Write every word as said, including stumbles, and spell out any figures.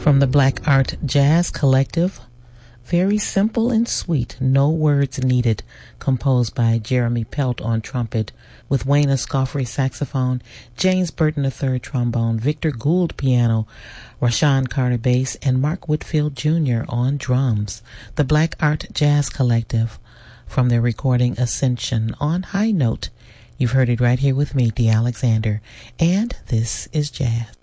From the Black Art Jazz Collective, very simple and sweet, no words needed, composed by Jeremy Pelt on trumpet, with Wayne Escoffery saxophone, James Burton the third trombone, Victor Gould piano, Rashawn Carter bass, and Mark Whitfield Junior on drums. The Black Art Jazz Collective, from their recording Ascension on High Note. You've heard it right here with me, Dee Alexander, and this is Jazz.